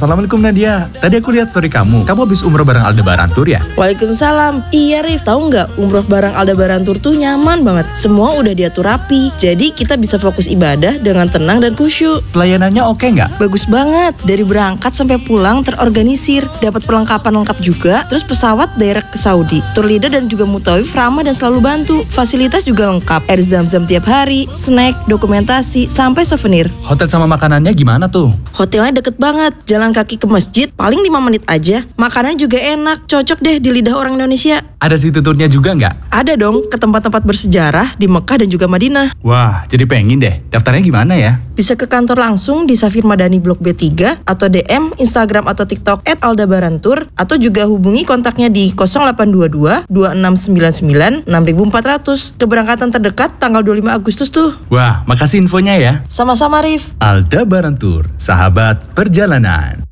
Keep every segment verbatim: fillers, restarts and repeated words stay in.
Assalamualaikum Nadia. Tadi aku lihat story kamu. Kamu habis umroh bareng Aldebaran Tour ya? Waalaikumsalam. Iya Rif, tahu nggak umroh bareng Aldebaran Tour tuh nyaman banget. Semua udah diatur rapi. Jadi kita bisa fokus ibadah dengan tenang dan khusyuk. Pelayanannya oke nggak? Bagus banget. Dari berangkat sampai pulang terorganisir. Dapat perlengkapan lengkap juga. Terus pesawat direct ke Saudi. Tour leader dan juga mutawif ramah dan selalu bantu. Fasilitas juga lengkap. Air zam-zam tiap hari, snack, dokumentasi, sampai souvenir. Hotel sama makanannya gimana tuh? Hotelnya deket banget. Jalan kaki ke masjid paling lima menit aja. Makanannya juga enak. Cocok deh di lidah orang Indonesia. Ada city tournya juga nggak? Ada dong, ke tempat-tempat bersejarah di Mekah dan juga Madinah. Wah, jadi pengen deh. Daftarnya gimana ya? Bisa ke kantor langsung di Safir Madani Blok B tiga atau D M Instagram atau TikTok et aldebaran tour atau juga hubungi kontaknya di nol delapan dua dua dua enam sembilan sembilan enam empat nol nol. Keberangkatan terdekat tanggal dua puluh lima Agustus tuh. Wah, makasih infonya ya. Sama-sama Rif. Aldebaran Tour, sahabat perjalanan.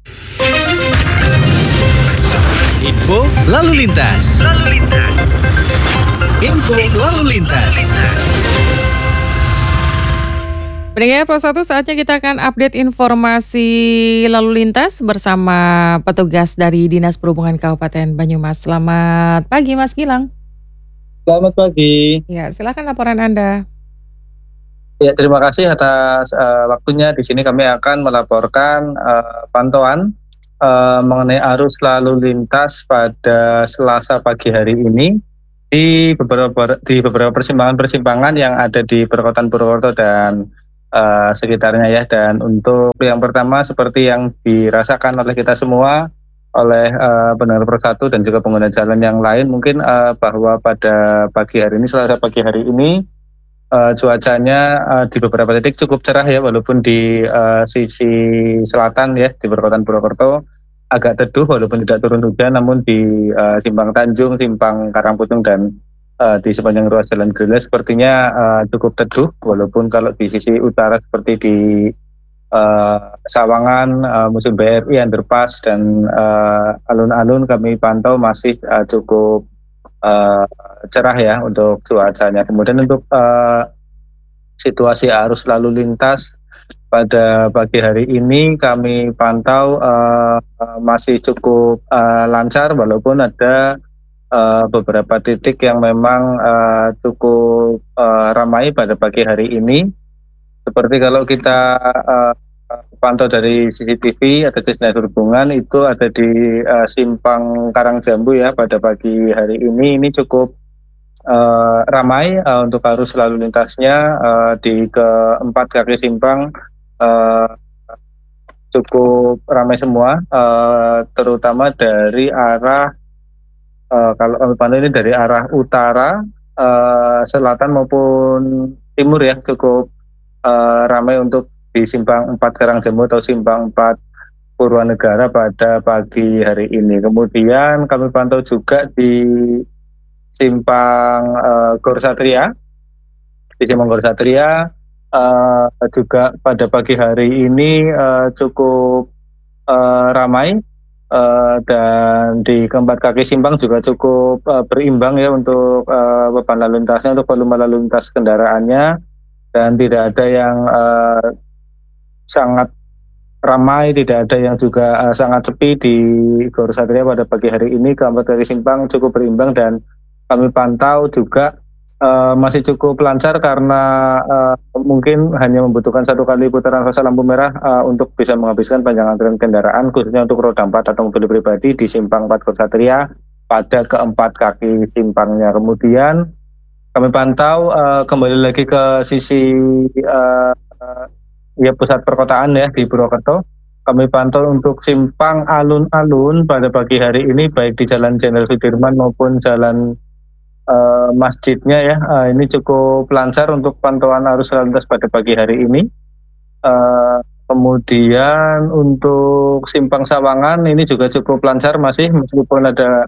Info lalu lintas. Lalu lintas. Info lalu lintas. Pendengar Pro satu, saatnya kita akan update informasi lalu lintas bersama petugas dari Dinas Perhubungan Kabupaten Banyumas. Selamat pagi Mas Gilang. Selamat pagi. Ya, silakan laporan Anda. Ya, terima kasih atas uh, waktunya. Di sini kami akan melaporkan uh, pantauan uh, mengenai arus lalu lintas pada Selasa pagi hari ini di beberapa di beberapa persimpangan-persimpangan yang ada di Perkotaan Purwokerto dan uh, sekitarnya ya. Dan untuk yang pertama seperti yang dirasakan oleh kita semua, oleh uh, pendengar Pro satu dan juga pengguna jalan yang lain, mungkin uh, bahwa pada pagi hari ini, Selasa pagi hari ini, Uh, cuacanya uh, di beberapa titik cukup cerah ya, walaupun di uh, sisi selatan ya di Perkotaan Purwokerto agak teduh walaupun tidak turun hujan, namun di uh, Simpang Tanjung, Simpang Karangputung dan uh, di sepanjang ruas Jalan Grila sepertinya uh, cukup teduh, walaupun kalau di sisi utara seperti di uh, Sawangan, uh, Museum B R I, Underpass dan uh, alun-alun kami pantau masih uh, cukup Uh, cerah ya untuk cuacanya. Kemudian untuk uh, situasi arus lalu lintas pada pagi hari ini kami pantau uh, masih cukup uh, lancar, walaupun ada uh, beberapa titik yang memang uh, cukup uh, ramai pada pagi hari ini. Seperti kalau kita uh, pantau dari C C T V atau Dinas Perhubungan, itu ada di uh, Simpang Karangjambu ya pada pagi hari ini. Ini cukup uh, ramai uh, untuk arus lalu lintasnya uh, di keempat kaki simpang uh, cukup ramai semua, uh, terutama dari arah uh, kalau kami pantau ini dari arah utara, uh, selatan maupun timur ya, cukup uh, ramai untuk di Simpang empat Karangjambu atau Simpang empat Purwanegara pada pagi hari ini. Kemudian kami pantau juga di Simpang uh, Gor Satria. Di Simpang Gor Satria uh, juga pada pagi hari ini uh, cukup uh, ramai uh, dan di keempat kaki simpang juga cukup uh, berimbang ya untuk uh, beban lalu lintasnya, untuk volume lalu lintas kendaraannya, dan tidak ada yang uh, sangat ramai, tidak ada yang juga uh, sangat sepi di Gor Satria pada pagi hari ini. Keempat kaki simpang cukup berimbang dan kami pantau juga uh, masih cukup lancar karena uh, mungkin hanya membutuhkan satu kali putaran fase lampu merah uh, untuk bisa menghabiskan panjang antrian kendaraan, khususnya untuk roda empat atau mobil pribadi di Simpang empat Gor Satria pada keempat kaki simpangnya. Kemudian kami pantau uh, kembali lagi ke sisi uh, uh, ya pusat perkotaan ya di Purwokerto. Kami pantau untuk simpang alun-alun pada pagi hari ini, baik di Jalan Jenderal Sudirman maupun jalan uh, masjidnya ya. Uh, ini cukup lancar untuk pantauan arus lalu lintas pada pagi hari ini. Uh, kemudian untuk simpang Sawangan ini juga cukup lancar masih, meskipun ada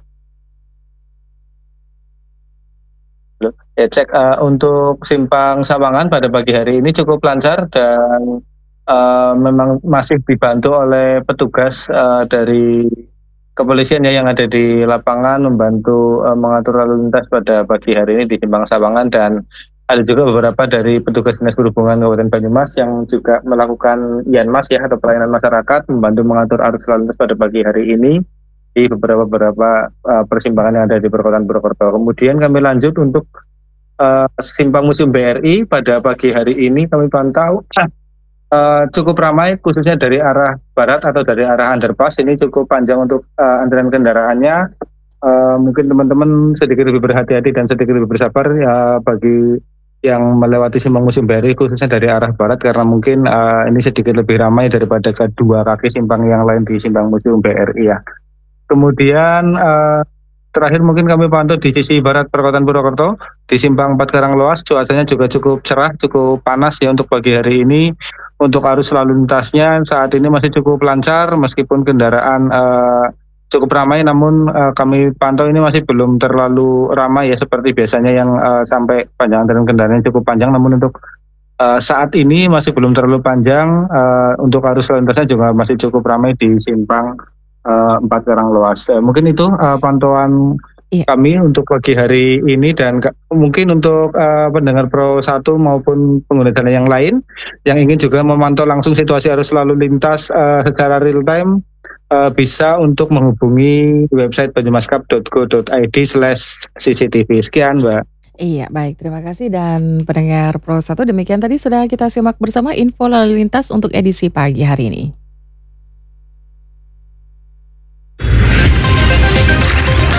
ya cek uh, untuk simpang Sawangan pada pagi hari ini cukup lancar dan uh, memang masih dibantu oleh petugas uh, dari kepolisian ya yang ada di lapangan membantu uh, mengatur lalu lintas pada pagi hari ini di simpang Sawangan, dan ada juga beberapa dari petugas Dinas Perhubungan Kabupaten Banyumas yang juga melakukan Yanmas ya atau pelayanan masyarakat, membantu mengatur arus lalu lintas pada pagi hari ini di beberapa beberapa uh, persimpangan yang ada di perkotaan Purwokerto. Kemudian kami lanjut untuk uh, simpang Museum B R I pada pagi hari ini kami pantau uh, cukup ramai, khususnya dari arah barat atau dari arah underpass ini cukup panjang untuk uh, antrian kendaraannya. Uh, mungkin teman-teman sedikit lebih berhati-hati dan sedikit lebih bersabar ya bagi yang melewati simpang Museum B R I khususnya dari arah barat karena mungkin uh, ini sedikit lebih ramai daripada kedua kaki simpang yang lain di simpang Museum B R I ya. Kemudian uh, terakhir mungkin kami pantau di sisi barat perkotaan Purwokerto di simpang empat Karangloas, cuacanya juga cukup cerah, cukup panas ya untuk pagi hari ini. Untuk arus lalu lintasnya saat ini masih cukup lancar meskipun kendaraan uh, cukup ramai, namun uh, kami pantau ini masih belum terlalu ramai ya seperti biasanya yang uh, sampai panjang antrian kendaraan cukup panjang. Namun untuk uh, saat ini masih belum terlalu panjang. Uh, untuk arus lalu lintasnya juga masih cukup ramai di simpang uh, empat Karangloas. Uh, mungkin itu uh, pantauan iya. kami untuk pagi hari ini dan ke- mungkin untuk uh, pendengar Pro satu maupun pengguna jalan yang lain yang ingin juga memantau langsung situasi arus lalu lintas uh, secara real time. Uh, bisa untuk menghubungi website banyumaskap dot go dot i d slash c c t v. Sekian, Mbak. Iya, baik. Terima kasih dan pendengar Pro satu, demikian tadi sudah kita simak bersama info lalu lintas untuk edisi pagi hari ini.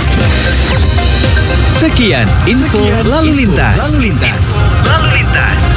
Sekian info lalu lintas. Lalu lintas. Lalu lintas.